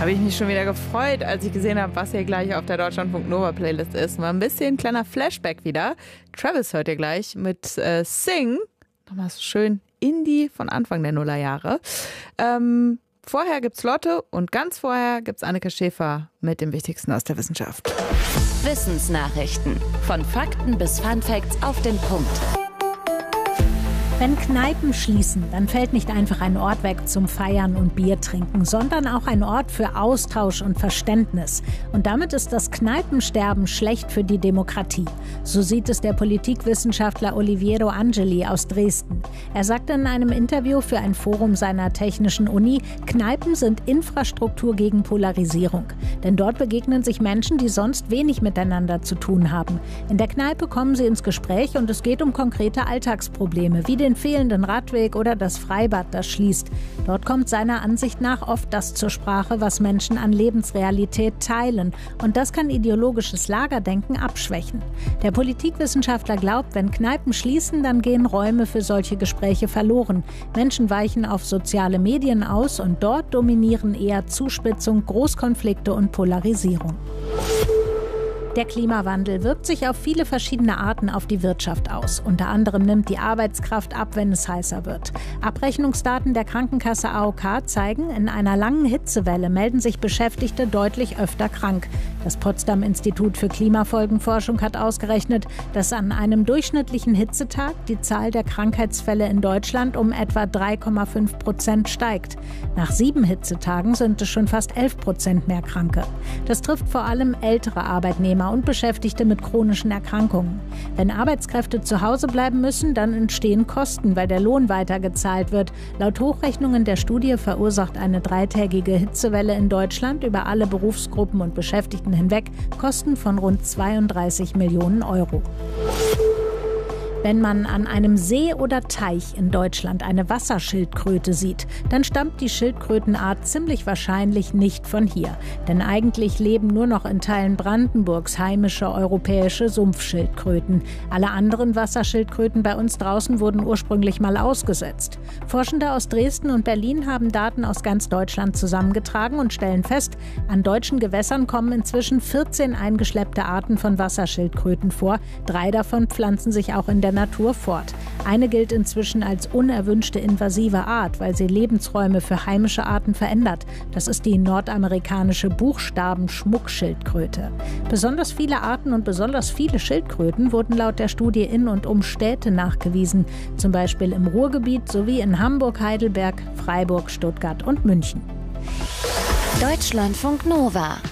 Habe ich mich schon wieder gefreut, als ich gesehen habe, was hier gleich auf der Deutschlandfunk Nova Playlist ist. Mal ein bisschen kleiner Flashback wieder. Travis hört ihr gleich mit Sing. Nochmal so schön Indie von Anfang der Nullerjahre. Vorher gibt's Lotte und ganz vorher gibt's Anneke Schäfer mit dem Wichtigsten aus der Wissenschaft. Wissensnachrichten. Von Fakten bis Funfacts auf den Punkt. Wenn Kneipen schließen, dann fällt nicht einfach ein Ort weg zum Feiern und Bier trinken, sondern auch ein Ort für Austausch und Verständnis. Und damit ist das Kneipensterben schlecht für die Demokratie. So sieht es der Politikwissenschaftler Oliviero Angeli aus Dresden. Er sagte in einem Interview für ein Forum seiner Technischen Uni, Kneipen sind Infrastruktur gegen Polarisierung. Denn dort begegnen sich Menschen, die sonst wenig miteinander zu tun haben. In der Kneipe kommen sie ins Gespräch und es geht um konkrete Alltagsprobleme, wie den fehlenden Radweg oder das Freibad, das schließt. Dort kommt seiner Ansicht nach oft das zur Sprache, was Menschen an Lebensrealität teilen. Und das kann ideologisches Lagerdenken abschwächen. Der Politikwissenschaftler glaubt, wenn Kneipen schließen, dann gehen Räume für solche Gespräche verloren. Menschen weichen auf soziale Medien aus und dort dominieren eher Zuspitzung, Großkonflikte und Polarisierung. Der Klimawandel wirkt sich auf viele verschiedene Arten auf die Wirtschaft aus. Unter anderem nimmt die Arbeitskraft ab, wenn es heißer wird. Abrechnungsdaten der Krankenkasse AOK zeigen, in einer langen Hitzewelle melden sich Beschäftigte deutlich öfter krank. Das Potsdam Institut für Klimafolgenforschung hat ausgerechnet, dass an einem durchschnittlichen Hitzetag die Zahl der Krankheitsfälle in Deutschland um etwa 3,5% steigt. Nach 7 Hitzetagen sind es schon fast 11% mehr Kranke. Das trifft vor allem ältere Arbeitnehmer und Beschäftigte mit chronischen Erkrankungen. Wenn Arbeitskräfte zu Hause bleiben müssen, dann entstehen Kosten, weil der Lohn weitergezahlt wird. Laut Hochrechnungen der Studie verursacht eine 3-tägige Hitzewelle in Deutschland über alle Berufsgruppen und Beschäftigten hinweg Kosten von rund 32 Millionen Euro. Wenn man an einem See oder Teich in Deutschland eine Wasserschildkröte sieht, dann stammt die Schildkrötenart ziemlich wahrscheinlich nicht von hier. Denn eigentlich leben nur noch in Teilen Brandenburgs heimische europäische Sumpfschildkröten. Alle anderen Wasserschildkröten bei uns draußen wurden ursprünglich mal ausgesetzt. Forschende aus Dresden und Berlin haben Daten aus ganz Deutschland zusammengetragen und stellen fest, an deutschen Gewässern kommen inzwischen 14 eingeschleppte Arten von Wasserschildkröten vor. 3 davon pflanzen sich auch in der Natur fort. Eine gilt inzwischen als unerwünschte invasive Art, weil sie Lebensräume für heimische Arten verändert. Das ist die nordamerikanische Buchstabenschmuckschildkröte. Besonders viele Arten und besonders viele Schildkröten wurden laut der Studie in und um Städte nachgewiesen. Zum Beispiel im Ruhrgebiet sowie in Hamburg, Heidelberg, Freiburg, Stuttgart und München. Deutschlandfunk Nova.